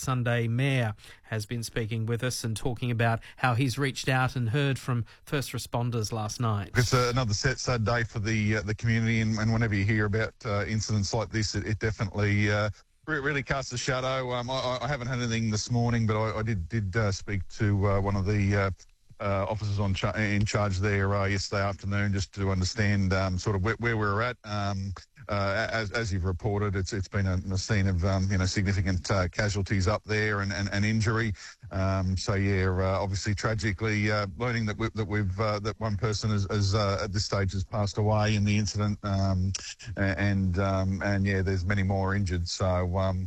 Sunday Mayor has been speaking with us and talking about how he's reached out and heard from first responders last night. It's another sad day for the community, and whenever you hear about incidents like this, it definitely really casts a shadow. I haven't had anything this morning, but I did speak to one of the officers in charge there yesterday afternoon, just to understand sort of where we're at. As you've reported, it's been a scene of significant casualties up there and injury. Obviously tragically learning that one person is at this stage has passed away in the incident, there's many more injured. So.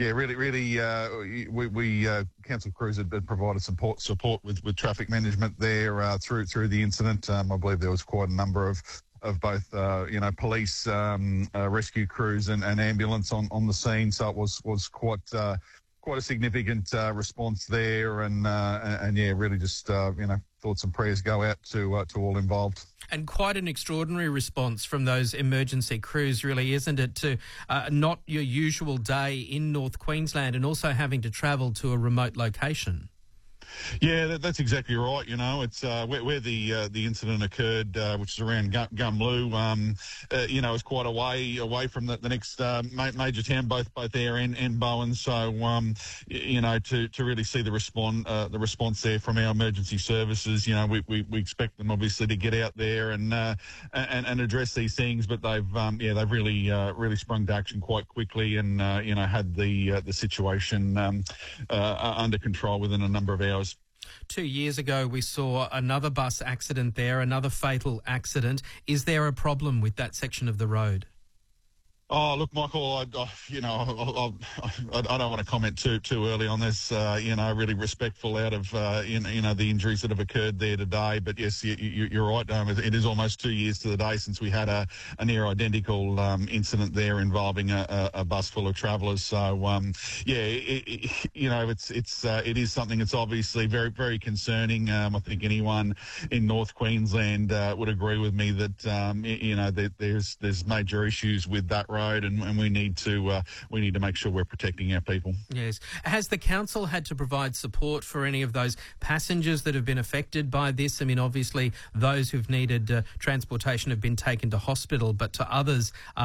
We council crews had provided support with traffic management there through the incident. I believe there was quite a number of both police, rescue crews and ambulance on the scene. So it was quite a significant response there, and really just thoughts and prayers go out to all involved. And quite an extraordinary response from those emergency crews, really, isn't it, to not your usual day in North Queensland and also having to travel to a remote location? Yeah, that's exactly right. It's where the incident occurred, which is around Gumloo. It's quite away from the next major town, both there and Bowen. So to really see the response there from our emergency services, we expect them obviously to get out there and address these things, but they've really sprung to action quite quickly and had the situation under control within a number of hours. 2 years ago, we saw another bus accident there, another fatal accident. Is there a problem with that section of the road? Oh, look, Michael, I don't want to comment too early on this. Really respectful out of the injuries that have occurred there today. But yes, you're right. It is almost 2 years to the day since we had a near identical incident there involving a bus full of travellers. So it is something that's obviously very, very concerning. I think anyone in North Queensland would agree with me that there's major issues with that road, and we need to make sure we're protecting our people. Yes. Has the council had to provide support for any of those passengers that have been affected by this? I mean, obviously those who've needed transportation have been taken to hospital, but to others